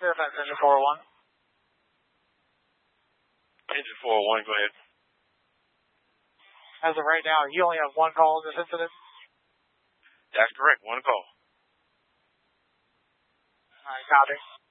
Fairfax Engine 401. Engine 401, go ahead. As of right now, you only have one call in this incident? That's correct, one call. Alright, copy.